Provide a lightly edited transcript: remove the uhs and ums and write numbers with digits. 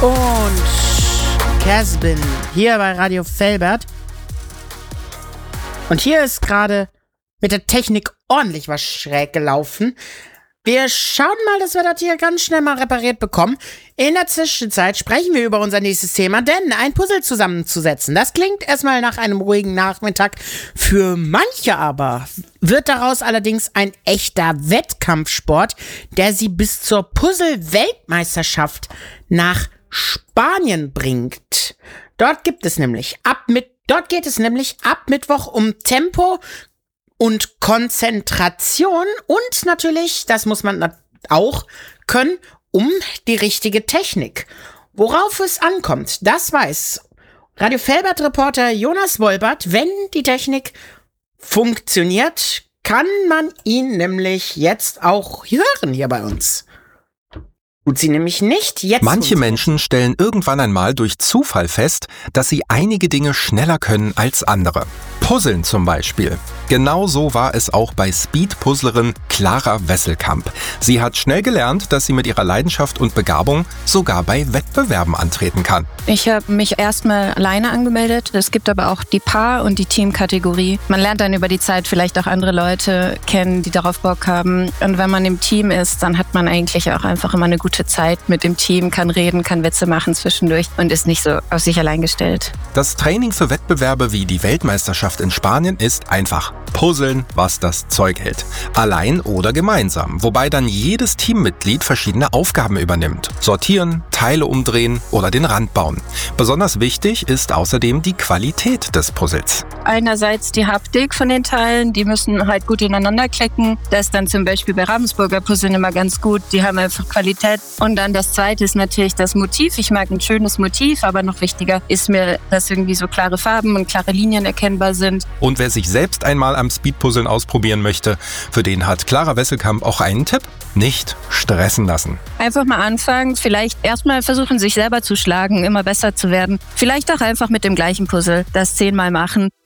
Und Casbin hier bei Radio Velbert. Und hier ist gerade mit der Technik ordentlich was schräg gelaufen. Wir schauen mal, dass wir das hier ganz schnell mal repariert bekommen. In der Zwischenzeit sprechen wir über unser nächstes Thema, denn ein Puzzle zusammenzusetzen, das klingt erstmal nach einem ruhigen Nachmittag. Für manche aber wird daraus allerdings ein echter Wettkampfsport, der sie bis zur Puzzle-Weltmeisterschaft nach Spanien bringt. Dort geht es nämlich ab Mittwoch um Tempo und Konzentration und natürlich, das muss man auch können, um die richtige Technik. Worauf es ankommt, das weiß Radio Velbert-Reporter Jonas Wolbert. Wenn die Technik funktioniert, kann man ihn nämlich jetzt auch hören hier bei uns. Tut sie nämlich nicht jetzt. Manche Menschen stellen irgendwann einmal durch Zufall fest, dass sie einige Dinge schneller können als andere. Puzzeln zum Beispiel. Genau so war es auch bei Speed-Puzzlerin Clara Wesselkamp. Sie hat schnell gelernt, dass sie mit ihrer Leidenschaft und Begabung sogar bei Wettbewerben antreten kann. Ich habe mich erstmal alleine angemeldet. Es gibt aber auch die Paar- und die Teamkategorie. Man lernt dann über die Zeit vielleicht auch andere Leute kennen, die darauf Bock haben. Und wenn man im Team ist, dann hat man eigentlich auch einfach immer eine gute Zeit mit dem Team, kann reden, kann Witze machen zwischendurch und ist nicht so auf sich allein gestellt. Das Training für Wettbewerbe wie die Weltmeisterschaft in Spanien ist einfach. Puzzeln, was das Zeug hält. Allein oder gemeinsam, wobei dann jedes Teammitglied verschiedene Aufgaben übernimmt. Sortieren, Teile umdrehen oder den Rand bauen. Besonders wichtig ist außerdem die Qualität des Puzzles. Einerseits die Haptik von den Teilen, die müssen halt gut ineinander klicken. Das ist dann zum Beispiel bei Ravensburger Puzzeln immer ganz gut. Die haben einfach Qualität. Und dann das Zweite ist natürlich das Motiv. Ich mag ein schönes Motiv, aber noch wichtiger ist mir, dass irgendwie so klare Farben und klare Linien erkennbar sind. Und wer sich selbst einmal am Speedpuzzeln ausprobieren möchte, für den hat Clara Wesselkamp auch einen Tipp: Nicht stressen lassen. Einfach mal anfangen, vielleicht erstmal versuchen, sich selber zu schlagen, immer besser zu werden. Vielleicht auch einfach mit dem gleichen Puzzle das 10-mal machen.